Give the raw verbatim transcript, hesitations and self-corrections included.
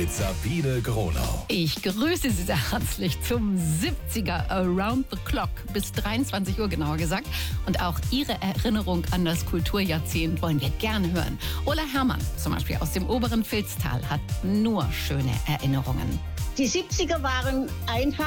Mit Sabine Gronau. Ich grüße Sie sehr herzlich zum siebziger Around the Clock, bis dreiundzwanzig Uhr genauer gesagt. Und auch Ihre Erinnerung an das Kulturjahrzehnt wollen wir gerne hören. Ola Herrmann, zum Beispiel aus dem oberen Vilstal, hat nur schöne Erinnerungen. Die siebziger waren einfach